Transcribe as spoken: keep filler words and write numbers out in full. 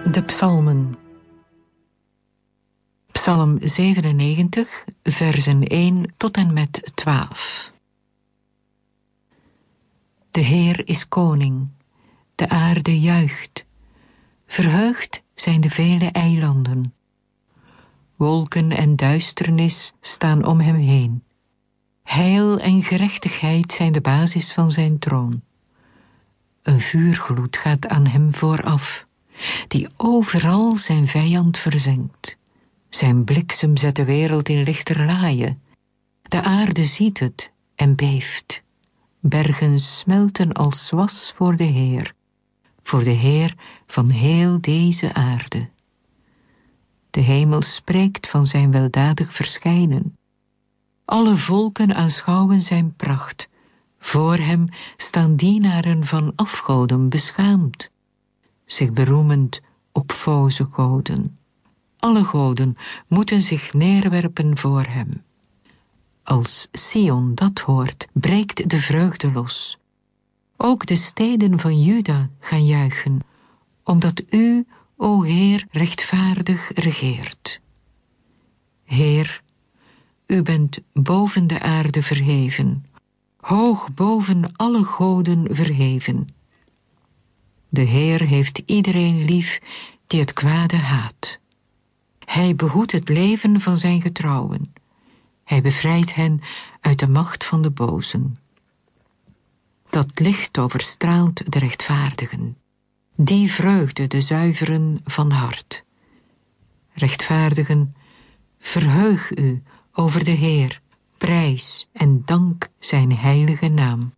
De psalmen. Psalm zevenennegentig, versen één tot en met twaalf. De Heer is koning, de aarde juicht. Verheugd zijn de vele eilanden. Wolken en duisternis staan om hem heen. Heil en gerechtigheid zijn de basis van zijn troon. Een vuurgloed gaat aan hem vooraf, die overal zijn vijand verzengt. Zijn bliksem zet de wereld in lichterlaaie. De aarde ziet het en beeft. Bergen smelten als was voor de Heer, voor de Heer van heel deze aarde. De hemel spreekt van zijn weldadig verschijnen. Alle volken aanschouwen zijn pracht. Voor hem staan dienaren van afgoden beschaamd, zich beroemend op voze goden. Alle goden moeten zich neerwerpen voor hem. Als Sion dat hoort, breekt de vreugde los. Ook de steden van Juda gaan juichen, omdat u, o Heer, rechtvaardig regeert. Heer, u bent boven de aarde verheven, hoog boven alle goden verheven. De Heer heeft iedereen lief die het kwade haat. Hij behoedt het leven van zijn getrouwen. Hij bevrijdt hen uit de macht van de bozen. Dat licht overstraalt de rechtvaardigen. Die vreugde de zuiveren van hart. Rechtvaardigen, verheug u over de Heer, prijs en dank zijn heilige naam.